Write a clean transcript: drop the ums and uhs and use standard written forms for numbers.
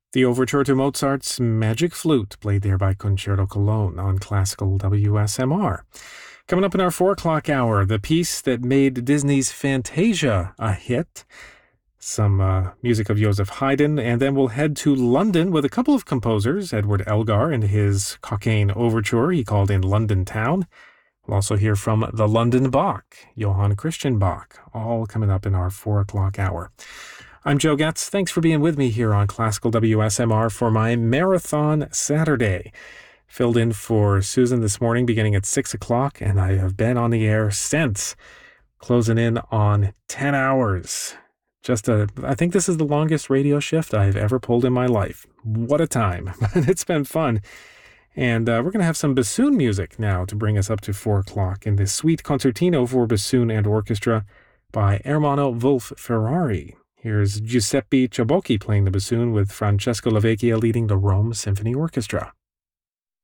The overture to Mozart's Magic Flute, played there by Concerto Cologne on classical WSMR. Coming up in our 4 o'clock hour, the piece that made Disney's Fantasia a hit, some music of Joseph Haydn, and then we'll head to London with a couple of composers, Edward Elgar and his Cockaigne Overture he called in London Town. We'll also hear from the London Bach, Johann Christian Bach, all coming up in our 4 o'clock hour. I'm Joe Getz. Thanks for being with me here on Classical WSMR for my Marathon Saturday. Filled in for Susan this morning beginning at 6 o'clock, and I have been on the air since, closing in on 10 hours. I think this is the longest radio shift I've ever pulled in my life. What a time. It's been fun. And we're going to have some bassoon music now to bring us up to 4 o'clock in this Suite Concertino for Bassoon and Orchestra by Ermanno Wolf Ferrari. Here's Giuseppe Ciabocchi playing the bassoon with Francesco Lavecchia leading the Rome Symphony Orchestra.